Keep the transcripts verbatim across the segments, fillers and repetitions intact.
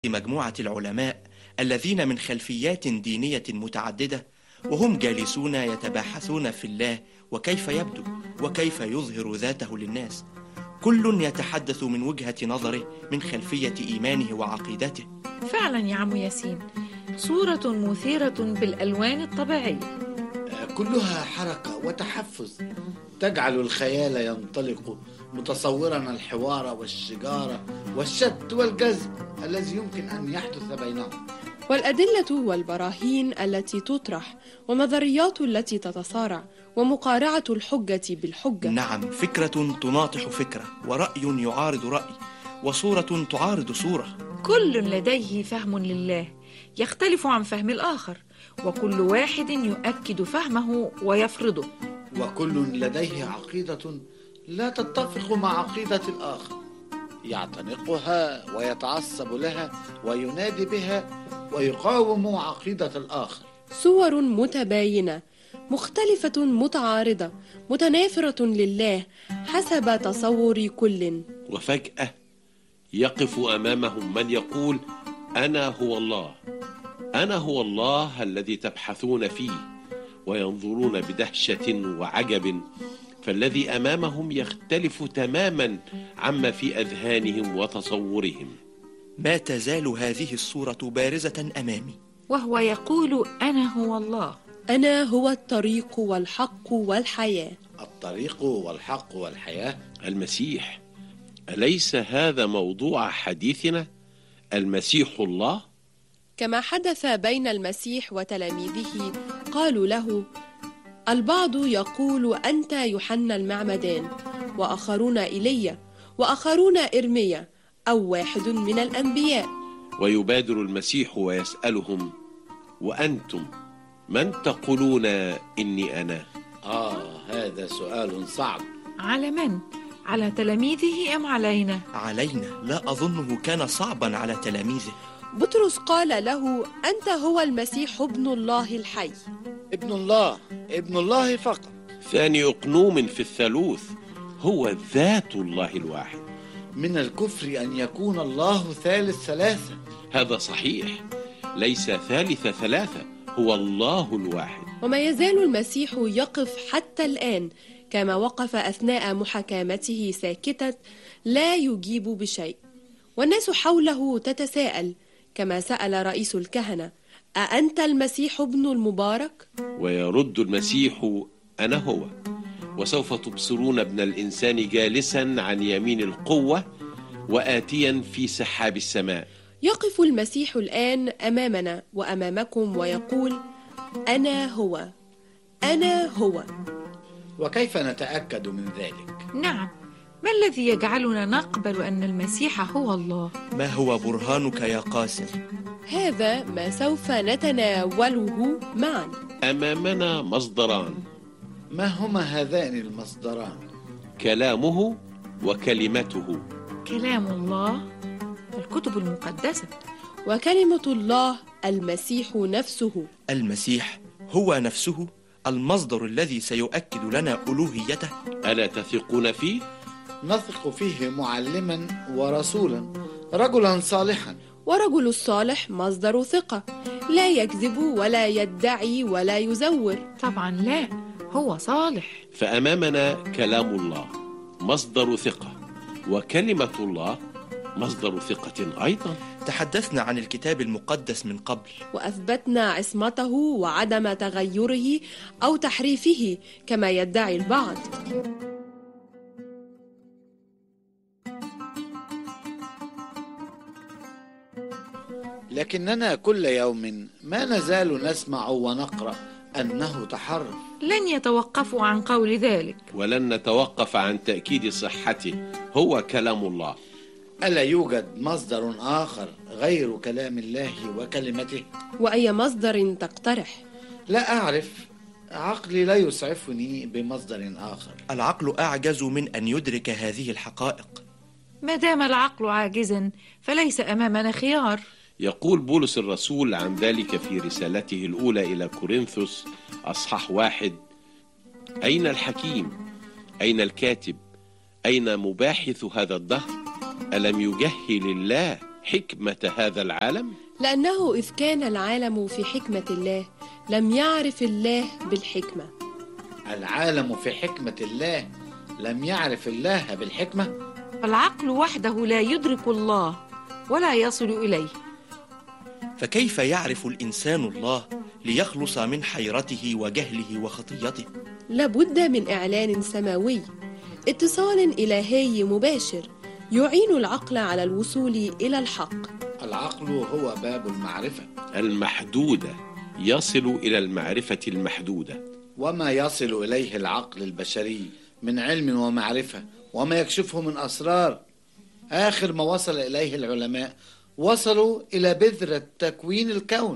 مجموعة العلماء الذين من خلفيات دينية متعددة، وهم جالسون يتباحثون في الله وكيف يبدو وكيف يظهر ذاته للناس، كل يتحدث من وجهة نظره من خلفية إيمانه وعقيدته. فعلا يا عم ياسين، صورة مثيرة بالألوان الطبيعية، كلها حركة وتحفز تجعل الخيال ينطلق متصورا الحوار والشجارة والشد والجذب الذي يمكن أن يحدث بينهم، والأدلة والبراهين التي تطرح ونظريات التي تتصارع ومقارعة الحجة بالحجة. نعم، فكرة تناطح فكرة، ورأي يعارض رأي، وصورة تعارض صورة. كل لديه فهم لله يختلف عن فهم الآخر، وكل واحد يؤكد فهمه ويفرضه، وكل لديه عقيدة لا تتفق مع عقيدة الآخر، يعتنقها ويتعصب لها وينادي بها ويقاوم عقيدة الآخر. صور متباينة مختلفة متعارضة متنافرة لله حسب تصور كل، وفجأة يقف أمامهم من يقول أنا هو الله، أنا هو الله الذي تبحثون فيه، وينظرون بدهشة وعجب، فالذي أمامهم يختلف تماما عما في أذهانهم وتصورهم. ما تزال هذه الصورة بارزة أمامي، وهو يقول أنا هو الله، أنا هو الطريق والحق والحياة. الطريق والحق والحياة المسيح، أليس هذا موضوع حديثنا؟ المسيح الله؟ كما حدث بين المسيح وتلاميذه، قالوا له: البعض يقول أنت يوحنا المعمدان، وآخرون إيليا، وآخرون إرميا، أو واحد من الأنبياء. ويبادر المسيح ويسألهم: وأنتم من تقولون إني أنا؟ آه هذا سؤال صعب. على من؟ على تلاميذه أم علينا؟ علينا. لا أظنه كان صعبا على تلاميذه. بطرس قال له: أنت هو المسيح ابن الله الحي. ابن الله، ابن الله فقط. ثاني أقنوم في الثالوث، هو ذات الله الواحد. من الكفر أن يكون الله ثالث ثلاثة. هذا صحيح، ليس ثالث ثلاثة، هو الله الواحد. وما يزال المسيح يقف حتى الآن كما وقف أثناء محاكمته ساكتا لا يجيب بشيء، والناس حوله تتساءل كما سأل رئيس الكهنة: أأنت المسيح ابن المبارك؟ ويرد المسيح: أنا هو، وسوف تبصرون ابن الإنسان جالسا عن يمين القوة وآتيا في سحاب السماء. يقف المسيح الآن أمامنا وأمامكم ويقول: أنا هو، أنا هو. وكيف نتأكد من ذلك؟ نعم، ما الذي يجعلنا نقبل أن المسيح هو الله؟ ما هو برهانك يا قاسم؟ هذا ما سوف نتناوله معا. أمامنا مصدران. ما هما هذان المصدران؟ كلامه وكلمته. كلام الله الكتب المقدسة، وكلمة الله المسيح نفسه. المسيح هو نفسه المصدر الذي سيؤكد لنا ألوهيته. ألا تثقون فيه؟ نثق فيه معلما ورسولا، رجلا صالحا. ورجل الصالح مصدر ثقة، لا يكذب ولا يدعي ولا يزور. طبعا لا، هو صالح. فأمامنا كلام الله مصدر ثقة، وكلمة الله مصدر ثقة أيضا. تحدثنا عن الكتاب المقدس من قبل، وأثبتنا عصمته وعدم تغيره أو تحريفه كما يدعي البعض. لكننا كل يوم ما نزال نسمع ونقرأ أنه تحرف. لن يتوقفوا عن قول ذلك، ولن نتوقف عن تأكيد صحته. هو كلام الله. ألا يوجد مصدر آخر غير كلام الله وكلمته؟ وأي مصدر تقترح؟ لا أعرف، عقلي لا يسعفني بمصدر آخر. العقل أعجز من أن يدرك هذه الحقائق. ما دام العقل عاجزا فليس أمامنا خيار. يقول بولس الرسول عن ذلك في رسالته الأولى إلى كورنثوس أصحاح واحد: أين الحكيم؟ أين الكاتب؟ أين مباحث هذا الدهر؟ ألم يجهل الله حكمة هذا العالم؟ لأنه إذ كان العالم في حكمة الله لم يعرف الله بالحكمة. العالم في حكمة الله لم يعرف الله بالحكمة. فالعقل وحده لا يدرك الله ولا يصل إليه. فكيف يعرف الإنسان الله ليخلص من حيرته وجهله وخطيته؟ لابد من إعلان سماوي، اتصال إلهي مباشر يعين العقل على الوصول إلى الحق. العقل هو باب المعرفة المحدودة يصل إلى المعرفة المحدودة. وما يصل إليه العقل البشري من علم ومعرفة وما يكشفه من أسرار، آخر ما وصل إليه العلماء وصلوا إلى بذرة تكوين الكون.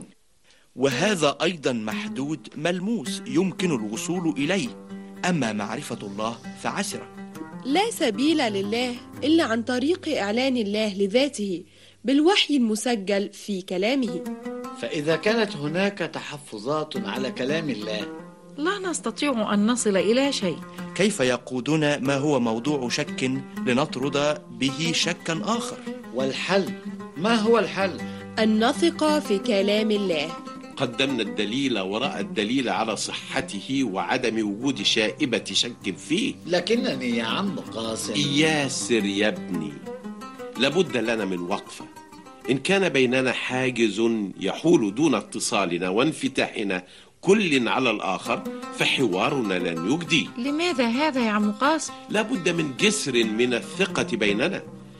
وهذا أيضا محدود ملموس يمكن الوصول إليه، أما معرفة الله فعسرة. لا سبيل لله إلا عن طريق إعلان الله لذاته بالوحي المسجل في كلامه. فإذا كانت هناك تحفظات على كلام الله لا نستطيع أن نصل إلى شيء. كيف يقودنا ما هو موضوع شك لنطرد به شكا آخر؟ والحل، ما هو الحل؟ أن نثق في كلام الله. قدمنا الدليل وراء الدليل على صحته وعدم وجود شائبة شك فيه. لكنني يا عم قاسم ياسر يا ابني، لابد لنا من وقفة. إن كان بيننا حاجز يحول دون اتصالنا وانفتاحنا كل على الآخر فحوارنا لن يجدي. لماذا هذا يا عم قاسم؟ لابد من جسر من الثقة بيننا.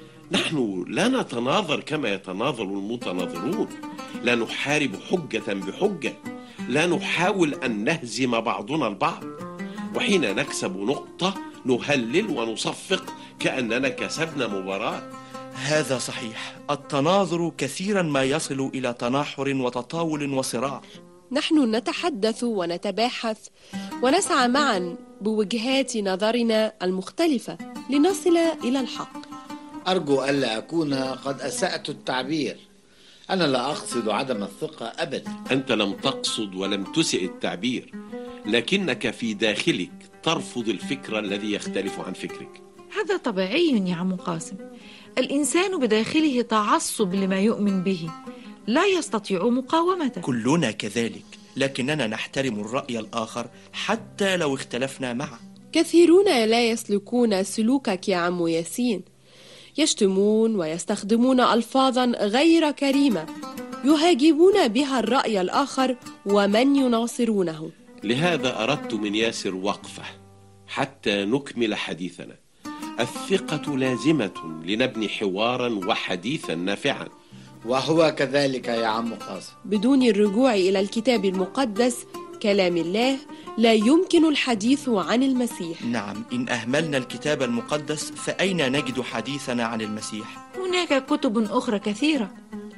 نحن لا نتناظر كما يتناظر المتناظرون، لا نحارب حجة بحجة، لا نحاول أن نهزم بعضنا البعض، وحين نكسب نقطة نهلل ونصفق كأننا كسبنا مباراة. هذا صحيح، التناظر كثيرا ما يصل إلى تناحر وتطاول وصراع. نحن نتحدث ونتباحث ونسعى معا بوجهات نظرنا المختلفة لنصل إلى الحق. أرجو ألا أكون قد أسأت التعبير. أنا لا أقصد عدم الثقة أبدا. أنت لم تقصد ولم تسئ التعبير، لكنك في داخلك ترفض الفكر الذي يختلف عن فكرك. هذا طبيعي يا عم قاسم، الإنسان بداخله تعصب لما يؤمن به، لا يستطيع مقاومته. كلنا كذلك، لكننا نحترم الرأي الآخر حتى لو اختلفنا معه. كثيرون لا يسلكون سلوكك يا عم ياسين، يشتمون ويستخدمون ألفاظا غير كريمة يهاجمون بها الرأي الآخر ومن يناصرونه. لهذا أردت من ياسر وقفة حتى نكمل حديثنا. الثقة لازمة لنبني حوارا وحديثا نافعا. وهو كذلك يا عم قاسم. بدون الرجوع إلى الكتاب المقدس كلام الله لا يمكن الحديث عن المسيح. نعم، إن أهملنا الكتاب المقدس فأين نجد حديثنا عن المسيح؟ هناك كتب أخرى كثيرة،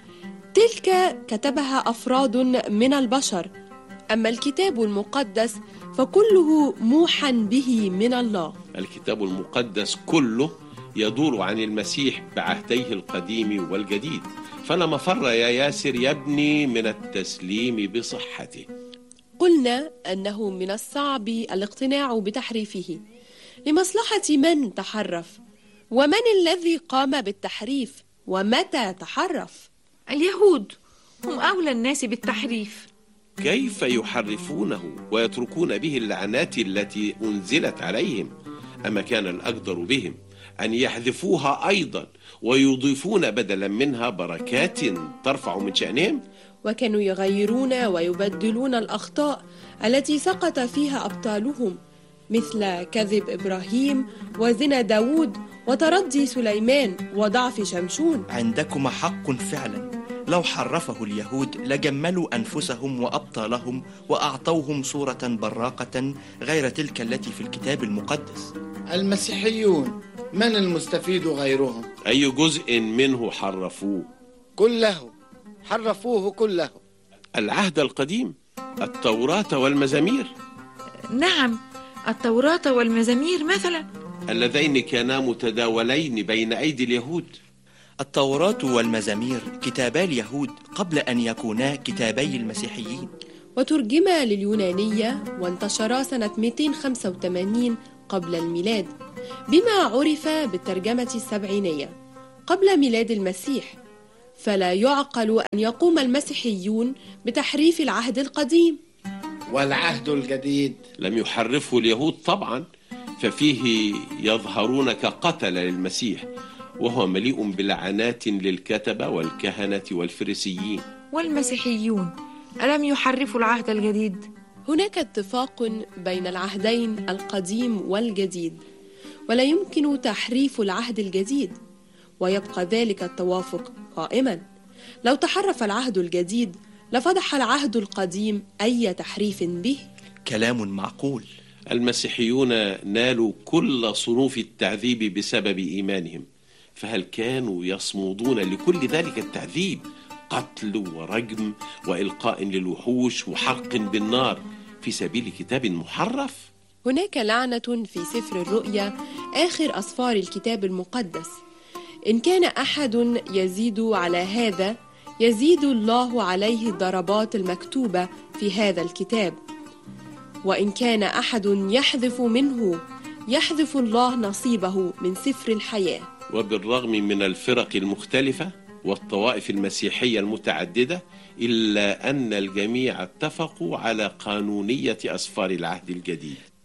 تلك كتبها أفراد من البشر، أما الكتاب المقدس فكله موحى به من الله. الكتاب المقدس كله يدور عن المسيح بعهديه القديم والجديد، فلا مفر يا ياسر يا ابني من التسليم بصحته. قلنا أنه من الصعب الاقتناع بتحريفه. لمصلحة من تحرف؟ ومن الذي قام بالتحريف؟ ومتى تحرف؟ اليهود هم أولى الناس بالتحريف. كيف يحرفونه ويتركون به اللعنات التي أنزلت عليهم؟ أما كان الأقدر بهم أن يحذفوها أيضا ويضيفون بدلا منها بركات ترفع من شأنهم. وكانوا يغيرون ويبدلون الأخطاء التي سقط فيها أبطالهم، مثل كذب إبراهيم وزنا داود وتردي سليمان وضعف شمشون. عندكم حق فعلا، لو حرفه اليهود لجملوا أنفسهم وأبطالهم وأعطوهم صورة براقة غير تلك التي في الكتاب المقدس. المسيحيون من المستفيد غيرهم؟ أي جزء منه حرفوه؟ كله، حرفوه كله. العهد القديم، التوراة والمزامير. نعم، التوراة والمزامير مثلا، اللذين كانا متداولين بين أيدي اليهود. التوراة والمزامير كتابا اليهود قبل أن يكونا كتابي المسيحيين، وترجما لليونانية وانتشرا سنة مئتين وخمسة وثمانين قبل الميلاد، بما عرف بالترجمة السبعينية قبل ميلاد المسيح. فلا يعقل أن يقوم المسيحيون بتحريف العهد القديم. والعهد الجديد لم يحرفه اليهود طبعا، ففيه يظهرون كقتل للمسيح، وهو مليء بلعنات للكتبة والكهنة والفريسيين. والمسيحيون ألم يحرفوا العهد الجديد؟ هناك اتفاق بين العهدين القديم والجديد، ولا يمكن تحريف العهد الجديد، ويبقى ذلك التوافق قائما. لو تحرف العهد الجديد لفضح العهد القديم أي تحريف به. كلام معقول. المسيحيون نالوا كل صنوف التعذيب بسبب إيمانهم، فهل كانوا يصمودون لكل ذلك التعذيب؟ قتل ورجم وإلقاء للوحوش وحرق بالنار في سبيل كتاب محرف؟ هناك لعنة في سفر الرؤيا، آخر أسفار الكتاب المقدس. إن كان أحد يزيد على هذا يزيد الله عليه الضربات المكتوبة في هذا الكتاب، وإن كان أحد يحذف منه يحذف الله نصيبه من سفر الحياة. وبالرغم من الفرق المختلفة والطوائف المسيحية المتعددة، إلا أن الجميع اتفقوا على قانونية أسفار العهد الجديد.